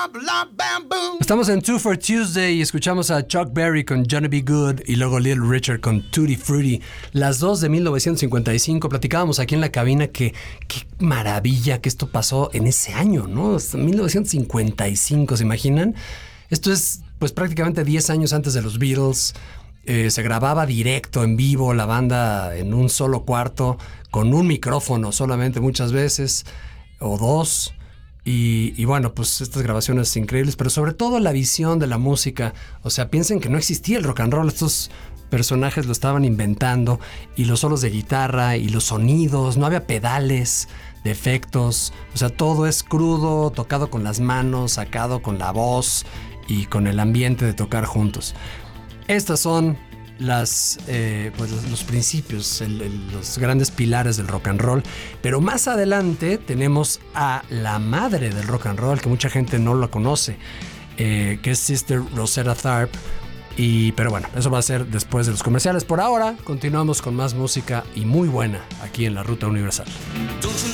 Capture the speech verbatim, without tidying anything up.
Estamos en Two for Tuesday y escuchamos a Chuck Berry con Johnny B. Good y luego Little Richard con Tutti Frutti, las dos de mil novecientos cincuenta y cinco. Platicábamos aquí en la cabina que qué maravilla que esto pasó en ese año, ¿no? mil novecientos cincuenta y cinco, ¿se imaginan? Esto es pues prácticamente diez años antes de los Beatles. Eh, se grababa directo, en vivo, la banda en un solo cuarto, con un micrófono solamente muchas veces, o dos. Y, y bueno, pues estas grabaciones increíbles, pero sobre todo la visión de la música. O sea, piensen que no existía el rock and roll, estos personajes lo estaban inventando, y los solos de guitarra y los sonidos, no había pedales de efectos, o sea, todo es crudo, tocado con las manos, sacado con la voz y con el ambiente de tocar juntos. Estas son las, eh, pues los, los principios, el, el, los grandes pilares del rock and roll. Pero más adelante tenemos a la madre del rock and roll, que mucha gente no lo conoce, eh, que es Sister Rosetta Tharpe. Y, pero bueno, eso va a ser después de los comerciales. Por ahora, continuamos con más música y muy buena aquí en La Ruta Universal.